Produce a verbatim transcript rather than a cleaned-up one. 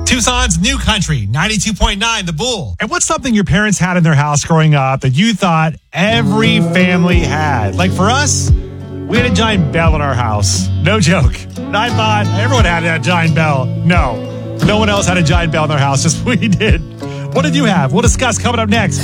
Tucson's New Country, ninety-two point nine, The Bull. And what's something your parents had in their house growing up that you thought every family had? Like for us, we had a giant bell in our house. No joke. And I thought everyone had that giant bell. No. No one else had a giant bell in their house, just we did. What did you have? We'll discuss coming up next.